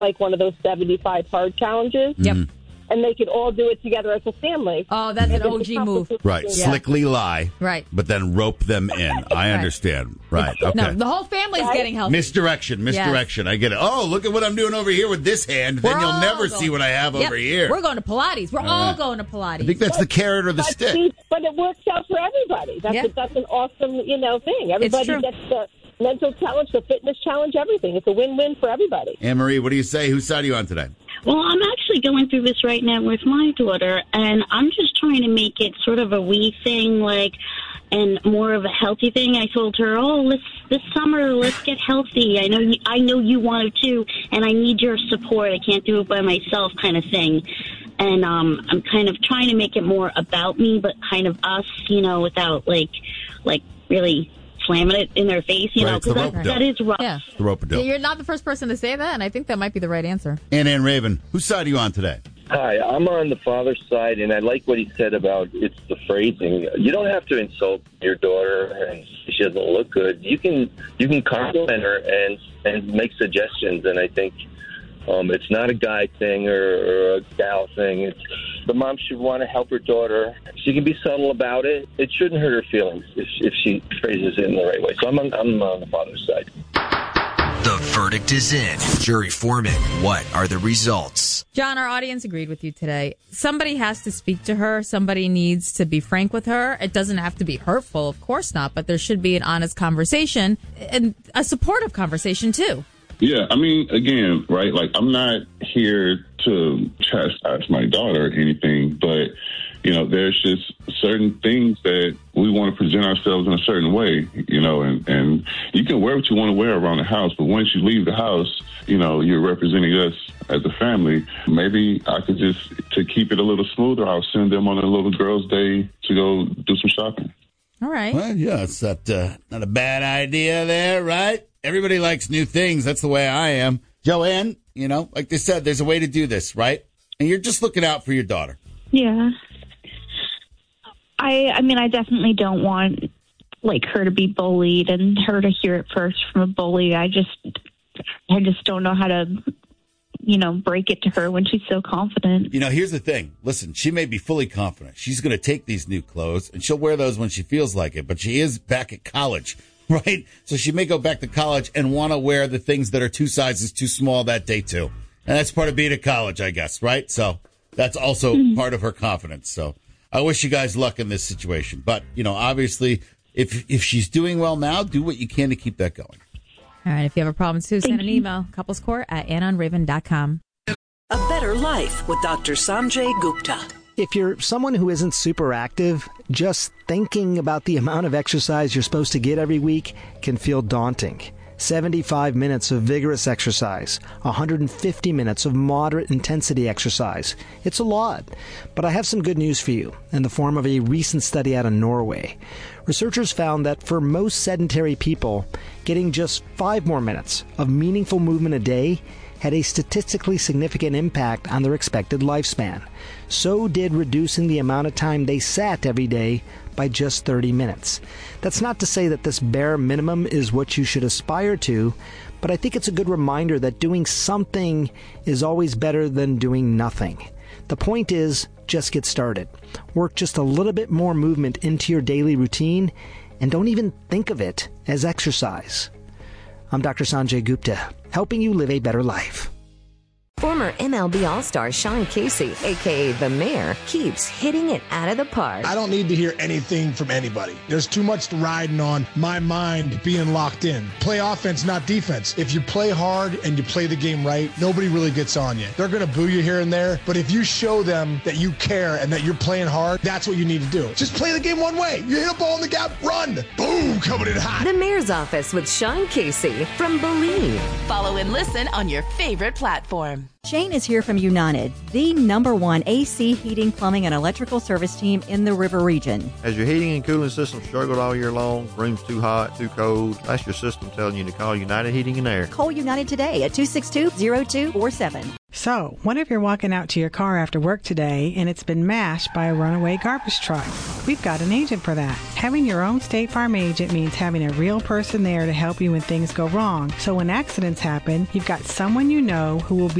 like one of those 75 hard challenges. Yep. And they could all do it together as a family. Oh, that's an OG move. Right. Yeah. Slickly lie. Right. But then rope them in. I understand. Right. Okay. No, the whole family's getting healthy. Misdirection. Yes. I get it. Oh, look at what I'm doing over here with this hand. Then you'll never see what I have over here. We're going to Pilates. We're all going to Pilates. I think that's the carrot or the stick. But it works out for everybody. That's an awesome, thing. Everybody gets the mental challenge, the fitness challenge, everything. It's a win-win for everybody. Anne-Marie, what do you say? Whose side are you on today? Well, I'm actually going through this right now with my daughter, and I'm just trying to make it sort of a wee thing, and more of a healthy thing. I told her, this summer, let's get healthy. I know you want to too, and I need your support. I can't do it by myself, kind of thing. And I'm kind of trying to make it more about me, but kind of us, without really slamming it in their face, because that is rough. Yeah. The rope-a-dope. You're not the first person to say that, and I think that might be the right answer. Ann Raven, whose side are you on today? Hi, I'm on the father's side, and I like what he said about it's the phrasing. You don't have to insult your daughter, and she doesn't look good. You can compliment her and make suggestions, and I think it's not a guy thing or a gal thing. The mom should want to help her daughter. She can be subtle about it. It shouldn't hurt her feelings if she phrases it in the right way. So I'm on the father's side. The verdict is in. Jury foreman, what are the results? John, our audience agreed with you today. Somebody has to speak to her. Somebody needs to be frank with her. It doesn't have to be hurtful, of course not, but there should be an honest conversation and a supportive conversation, too. Yeah, I mean, again, right, I'm not here to chastise my daughter or anything, but, there's just certain things that we want to present ourselves in a certain way, and you can wear what you want to wear around the house, but once you leave the house, you're representing us as a family. Maybe I could to keep it a little smoother, I'll send them on a little girls' day to go do some shopping. All right. Well, yeah, it's not a bad idea there, right? Everybody likes new things. That's the way I am. Joanne, like they said, there's a way to do this, right? And you're just looking out for your daughter. Yeah. I mean, I definitely don't want, her to be bullied and her to hear it first from a bully. I just don't know how to, break it to her when she's so confident. Here's the thing. Listen, she may be fully confident. She's going to take these new clothes, and she'll wear those when she feels like it. But she is back at college. Right? So she may go back to college and want to wear the things that are 2 sizes too small that day, too. And that's part of being at college, I guess, right? So that's also part of her confidence. So I wish you guys luck in this situation. But, obviously, if she's doing well now, do what you can to keep that going. All right. If you have a problem, too, send an email, couplescourt@annonraven.com. A Better Life with Dr. Sanjay Gupta. If you're someone who isn't super active, just thinking about the amount of exercise you're supposed to get every week can feel daunting. 75 minutes of vigorous exercise, 150 minutes of moderate intensity exercise. It's a lot. But I have some good news for you in the form of a recent study out of Norway. Researchers found that for most sedentary people, getting just 5 more minutes of meaningful movement a day had a statistically significant impact on their expected lifespan. So did reducing the amount of time they sat every day by just 30 minutes. That's not to say that this bare minimum is what you should aspire to, but I think it's a good reminder that doing something is always better than doing nothing. The point is, just get started. Work just a little bit more movement into your daily routine, and don't even think of it as exercise. I'm Dr. Sanjay Gupta, helping you live a better life. Former MLB All-Star Sean Casey, a.k.a. The Mayor, keeps hitting it out of the park. I don't need to hear anything from anybody. There's too much riding on my mind being locked in. Play offense, not defense. If you play hard and you play the game right, nobody really gets on you. They're going to boo you here and there, but if you show them that you care and that you're playing hard, that's what you need to do. Just play the game one way. You hit a ball in the gap, run. Boom, coming in hot. The Mayor's Office with Sean Casey from Believe. Follow and listen on your favorite platform. Shane is here from United, the #1 AC heating, plumbing, and electrical service team in the River region. Has your heating and cooling system struggled all year long? Room's too hot, too cold? That's your system telling you to call United Heating and Air. Call United today at 262-0247. So, what if you're walking out to your car after work today and it's been mashed by a runaway garbage truck? We've got an agent for that. Having your own State Farm agent means having a real person there to help you when things go wrong. So when accidents happen, you've got someone you know who will be